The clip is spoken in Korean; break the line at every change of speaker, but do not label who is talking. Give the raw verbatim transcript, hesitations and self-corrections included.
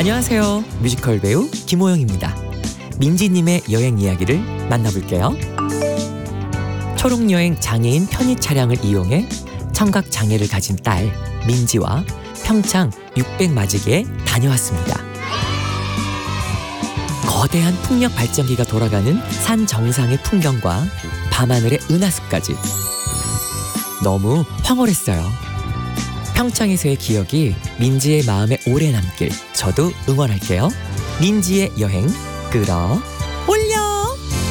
안녕하세요. 뮤지컬 배우 김호영입니다. 민지님의 여행 이야기를 만나볼게요. 초록여행 장애인 편의 차량을 이용해 청각 장애를 가진 딸 민지와 평창 육백 마지개에 다녀왔습니다. 거대한 풍력 발전기가 돌아가는 산 정상의 풍경과 밤하늘의 은하수까지 너무 황홀했어요. 평창에서의 기억이 민지의 마음에 오래 남길 저도 응원할게요. 민지의 여행 끌어